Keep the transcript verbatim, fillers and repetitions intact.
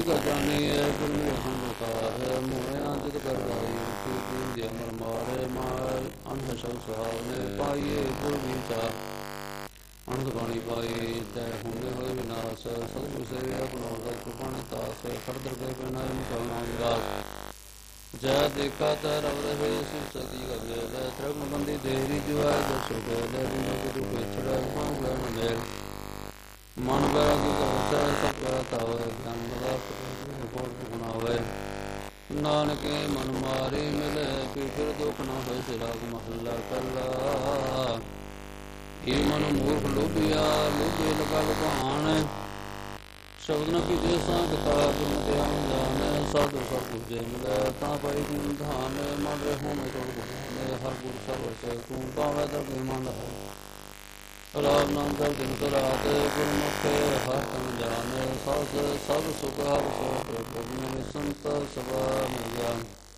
ਕਾ ਜਾਣੀਐ ਗੁਰ ਮੇਰੇ ਹੰਕਾਰ ਮੋਹਿ ਅੰਜਿਤ ਕਰਵਾਈ ਕੀਰਤਨ ਦੇ ਅਮਰ ਮਾਰੇ ਮਾਰ ਅਨਹ ਸ਼ਬਦ ਸੁਹਾਵਨੇ ਪਾਈਏ ਗੁਰ ਵਿਚਾਰ ਅਨੰਦ ਬਾਣੀ ਪਾਈ ਤੈ ਹੁੰਦੇ ਹੋਏ ਵਿਨਾਸ਼ ਸਤਿਗੁਰ ਸੇਵਿਆ ਬਣਾਉਂਦਾ ਕੁਪਾਣੀ ਤਾਸ ਖੜਦਰ ਗਏ ਬਿਨਾ ਮੁਸਲਮਾਨ ਦਾਸ ਜੈ ਦੇਖਾ ਤੈ ਰਵ ਰਹੇ ਸਿਵ ਸਤੀ ਗਵੇ ਲੈ ਤ੍ਰਗਨ ਬੰਦੀ ਦੇਰੀ ਜੁਆ ਦਸੋ ਗਏ ਲੈ ਬਿਨਾ ਗੁਰੂ ਵਿਛੜਾ ਮਨ ਗਏ ਮੰਦੇ ਮਨ ਬੈਰਾਗੀ ਕਰਤਾ ਸਭ ਤਾਵ ਗਿਆਨ ਦਾ ਕੋਟ ਬਣਾਵੇ ਨਾਨਕੇ ਮਨ ਮਾਰੇ ਮਿਲੇ ਫਿਰ ਦੁਖ ਨਾ ਹੋਏ ਸਿਰਾਗ ਮਹੱਲਾ ਕੱਲਾ ਇਹ ਮਨ ਮੂਰਖ ਲੋਭਿਆ ਲੋਭੇ ਲਗਾ ਲਗਾਣ ਸ਼ਬਦ ਨ ਕੀਜੇ ਸੰਗ ਤਾ ਗੁਣ ਧਿਆਨ ਜਾਣ ਸਾਧੂ ਸਭ ਕੁਝ ਮਿਲੈ ਤਾਂ ਪਾਈ ਗੁਣ ਧਾਨ ਮਨ ਰਹਿ ਮੈਂ ਤੋੜ ਗੁਣ ਹਰ ਗੁਰ ਸਰਵ ਸੇ ਤੂੰ ਪਾਵੈ ਦਰ ਮਨ ਹੈ ਰਾਮ ਨਾਮ ਦਰ ਦਿਨ ਰਾਤ ਗੁਰਮੁਖੇ ਹਰ ਤਨ ਜਾਣ ਸਾਸ ਸਭ ਸੁਖ ਹਰ ਸੋ ਪ੍ਰਭੂ ਸੰਤ ਸਭਾ ਮਿਲ ਜਾਣ